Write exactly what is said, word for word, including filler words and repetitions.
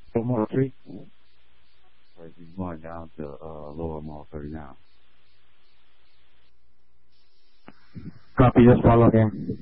Lower Mall three? Or is he going down to uh, Lower Mall three now? Copy, just follow him.